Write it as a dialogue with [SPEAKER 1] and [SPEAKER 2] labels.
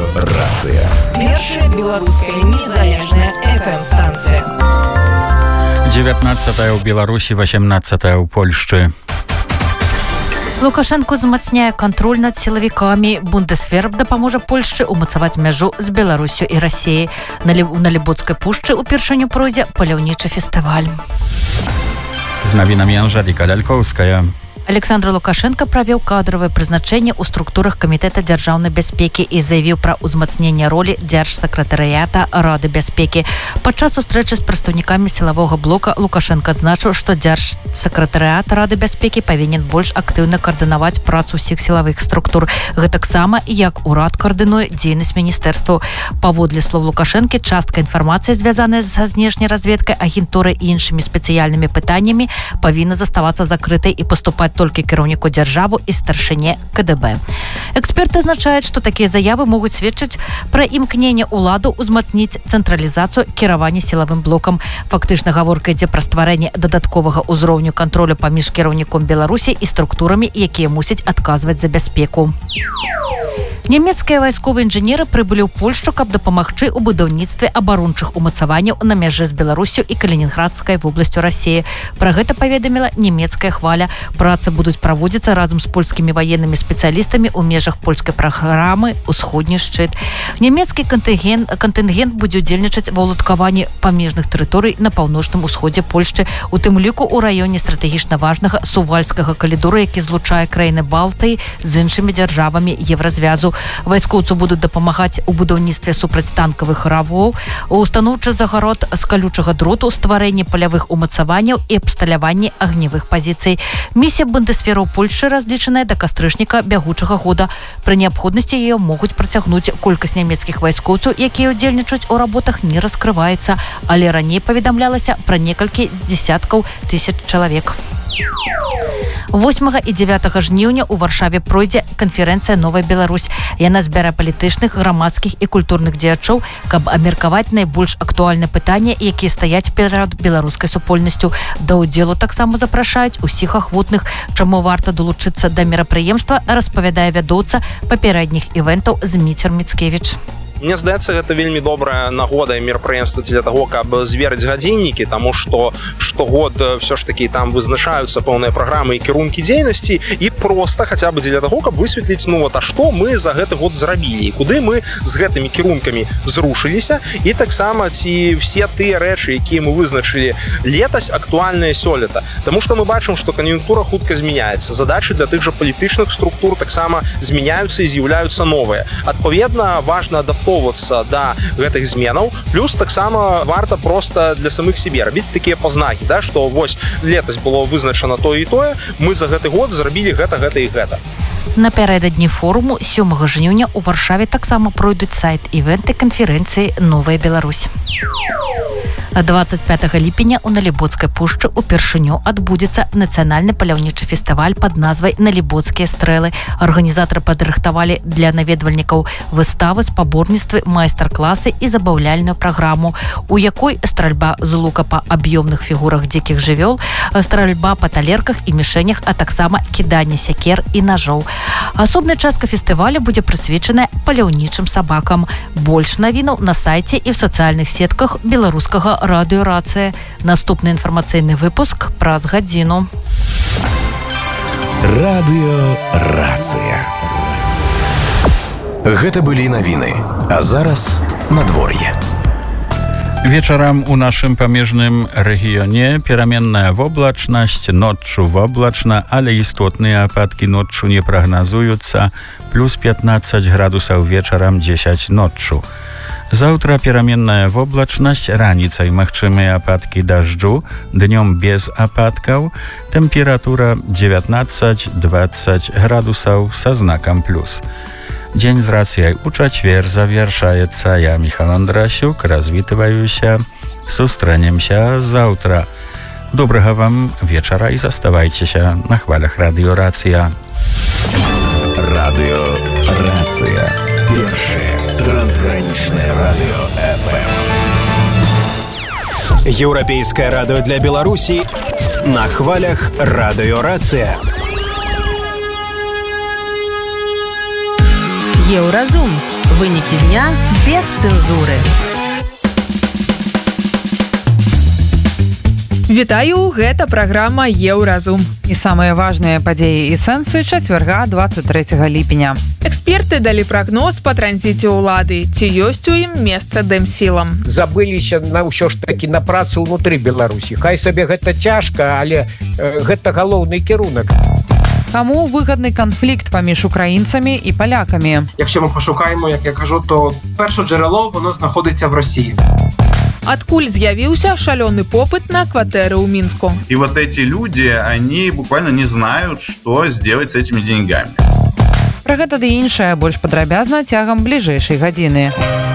[SPEAKER 1] Радиорация.
[SPEAKER 2] Першая белорусская незалежная FM-станция.
[SPEAKER 3] 19 у Беларусі, 18 у Польшчы.
[SPEAKER 4] Лукашенко узмацняе кантроль над сілавікамі. Бундесвер дапаможа Польшчы ўмацаваць мяжу з Беларусю і Расіяй. На Лібоцкай пушчы ўпершыню пройдзе паляўнічы фестываль.
[SPEAKER 3] З навінамі Анжэліка Лялькоўская.
[SPEAKER 4] Александр Лукашенко правёў кадровае прызначэнне ў структурах Камітэта дзяржаўнай бяспекі і заявіў пра ўзмацненне ролі дзяржсакратарыята Рады бяспекі. Падчас сустрэчы з прадстаўнікамі сілавога блока Лукашенко адзначыў, што дзяржсакратарыят Рады бяспекі павінен больш актыўна каардынаваць працу ўсіх сілавых структур, гэтаксама як урад каардынуе дзейнасць міністэрстваў. Паводле слоў Лукашэнкі, частка інфармацыі, звязаная са знешняй разведкай, агентурай і іншымі спецыяльнымі пытаннямі, павінна заставацца закрытай і паступаць толькі кіраўніку дзяржавы і старшыне КДБ. Эксперты азначаюць, што такія заявы могуць сведчыць пра імкненне ўладу ўзмацніць цэнтралізацыю кіравання сілавым блокам. Фактычна гаворка ідзе пра стварэнне дадатковага ўзроўню кантролю паміж кіраўніком Беларусі і структурамі, якія мусяць адказваць за бяспеку. Нямецкія вайсковыя інжынеры прыбылі ў Польшчу, каб дапамагчы ў будаўніцтве абарончых умацаванняў на мяжы з Беларусю і Калінінградскай вобласцю Расіі. Пра гэта паведаміла нямецкая хваля. Працы будуць праводзіцца разам з польскімі ваеннымі спецыялістамі ў межах польскай праграмы «Усходні шчыт». Нямецкі кантынгент будзе ўдзельнічаць ва ўладкаванні памежных тэрыторый на паўночным усходзе Польшчы, у тым ліку ў раёне стратэгічна важнага сувальскага калідора, які злучае краіны Балтыі з іншымі дзяржавамі Еўразвязу. Вайскоўцу будуць дапамагаць у будаўніцтве супрацьтанкавых равоў, у устаноўчы загарод з калючага дроту, стварэнні палявых умацаванняў і абсталяванні агнявых пазіцый. Місія Бундесвера ў Польшчы разлічаная да кастрычніка бягучага года. Пры неабходнасці яе могуць працягнуць. Колькасць нямецкіх вайскоўцаў, якія ўдзельнічаюць у работах, не раскрываецца, але раней паведамлялася пра некалькі дзесяткаў тысяч чалавек. 8 і 9 жніўня ў Варшаве пройдзе канферэнцыя «Новая Беларусь». Яна збярэ палітычных, грамадскіх і культурных дзеячоў, каб абмеркаваць найбольш актуальныя пытанні, якія стаяць перад беларускай супольнасцю. Да ўдзелу таксама запрашаюць усіх ахвотных. Чаму варта долучыцца да мерапрыемства, распавядае вядоўца папярэдніх івентаў Зміцер Міцкевіч.
[SPEAKER 5] Мне здаецца, гэта вельмі добрая нагода і мерапрыемства для таго, каб зверыць гадзіннікі, таму што штогод все ж такі там вызначаюцца пэўныя праграмы і кірункі дзейнасці, і проста хаця бы дзеля таго, каб высветліць, а што мы за гэты год зрабілі, і куды мы з гэтымі кірункамі зрушыліся, і таксама ці все тыя рэчы, якія мы вызначылі летась, актуальныя сёлета. Таму што мы бачым, што кан'юнктура хутка змяняецца, задачы для тых жа палітычных структур таксама змяняюцца і з'яўляюцца новыя. Адпаведна, важна адаптоўвацца да гэтых зменаў, плюс таксама варта проста для самых сябе рабіць такія пазнакі, што вось летась было вызначана тое і тое, мы за гэты год зрабілі гэта і гэта.
[SPEAKER 4] Напярэдадні форуму 7 жніўня ў Варшаве таксама пройдуць сайт-івенты канферэнцыі «Новая Беларусь». 25 ліпеня ў Налібоцкай пушчы упершыню адбудзецца нацыянальны паляўнічы фестываль пад назвай «Налібоцкія стрэлы». Арганізатары падрыхтавалі для наведвальнікаў выставы, спаборніцтвы, майстар-класы і забаўляльную праграму, у якой стральба з лука па аб'ёмных фігурах дзікіх жывёл, стральба па талерках і мішэнях, а таксама кіданне сякер і нажоў. Асобная частка фестываля будзе прысвечаная паляўнічым сабакам. Больш навінаў на сайце і ў сацыяльных сетках беларускага радыёрацыя. Наступны інфармацыйны выпуск праз гадзіну.
[SPEAKER 1] Радыёрацыя. Гэта былі навіны. А зараз надвор'е.
[SPEAKER 3] Вечарам у нашым памежным рэгіёне пераменная воблачнасць, ноччу воблачна, але істотныя ападкі ноччу не прагназуюцца, плюс 15 градусаў вечарам, 10 ноччу. Заўтра пераменная воблачнасць, раніцай магчымыя ападкі дажджу, днём без ападкаў, тэмпература 19-20 градусаў са знакам плюс. Дзень з рацыяй у чацвер завяршаецца. Я, Міхал Андрасюк, развітваюся. Сустрэнемся заўтра. Добрага вам вечара і заставайцеся на хвалях радыёрацыя.
[SPEAKER 1] Радыёрацыя. Першае трансгранічнае радыё FM.
[SPEAKER 6] Еўрапейскае радыё для Беларусі на хвалях радыёрацыя.
[SPEAKER 2] Еўразум. Вынікі дня без цэнзуры.
[SPEAKER 7] Вітаю, гэта праграма «Еўразум».
[SPEAKER 8] І самыя важныя падзеі і сэнсы чацвярга 23 ліпеня.
[SPEAKER 7] Эксперты далі прагноз па транзіце ўлады. Ці ёсць у ім месца дэмсілам?
[SPEAKER 9] Забыліся на ўсё ж такі на працу ўнутры Беларусі. Хай сабе гэта цяжка, але гэта галоўны кірунак.
[SPEAKER 8] Каму выгадны канфлікт паміж українцями і поляками?
[SPEAKER 10] Якщо ми пошукаємо, як я кажу, то перше джерело, воно знаходиться в Росії.
[SPEAKER 7] Адкуль з'явіўся шалёны попыт на кватэры ў Мінску?
[SPEAKER 11] И вот эти люди, они буквально не знают, что сделать с этими деньгами.
[SPEAKER 8] Пра гэта ды іншае больш падрабязна цягам бліжэйшай гадзіны.